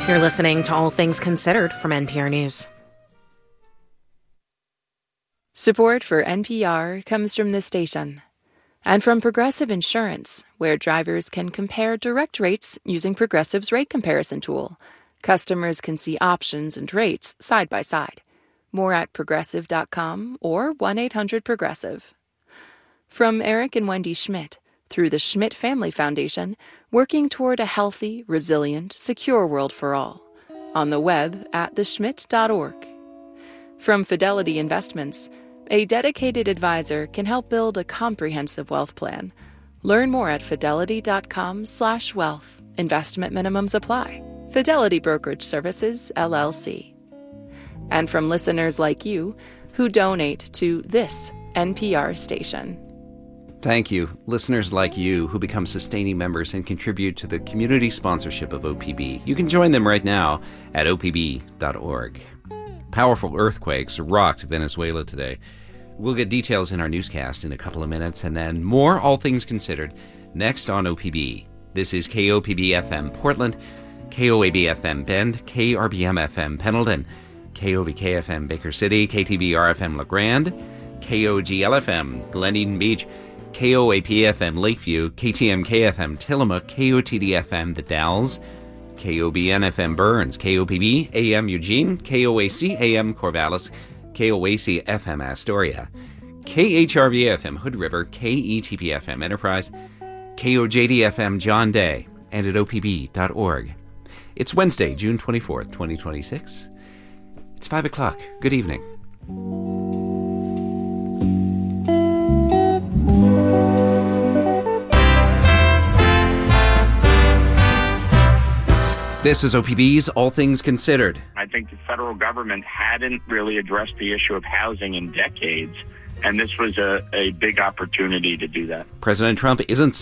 You're listening to All Things Considered from NPR News. Support for NPR comes from this station and from Progressive Insurance, where drivers can compare direct rates using Progressive's rate comparison tool. Customers can see options and rates side by side. More at Progressive.com or 1-800-PROGRESSIVE. From Eric and Wendy Schmidt, through the Schmidt Family Foundation, working toward a healthy, resilient, secure world for all. On the web at theschmidt.org. From Fidelity Investments, a dedicated advisor can help build a comprehensive wealth plan. Learn more at fidelity.com/wealth. Investment minimums apply. Fidelity Brokerage Services, LLC. And from listeners like you who donate to this NPR station. Thank you, listeners like you who become sustaining members and contribute to the community sponsorship of OPB. You can join them right now at opb.org. Powerful earthquakes rocked Venezuela today. We'll get details in our newscast in a couple of minutes, and then more All Things Considered next on OPB. This is KOPB-FM Portland, KOAB-FM Bend, KRBM-FM Pendleton, KOBK-FM Baker City, KTVR-FM La Grande, KOGL-FM Glen Eden Beach, KOAP-FM Lakeview, KTMK-FM Tillamook, KOTD-FM The Dalles, KOBN-FM Burns, KOPB-AM Eugene, KOAC-AM Corvallis, KOAC-FM Astoria, KHRV-FM Hood River, KETP-FM Enterprise, KOJD-FM John Day, and at opb.org. It's Wednesday, June 24th, 2026. It's 5 o'clock. Good evening. This is OPB's All Things Considered. I think the federal government hadn't really addressed the issue of housing in decades, and this was a big opportunity to do that. President Trump isn't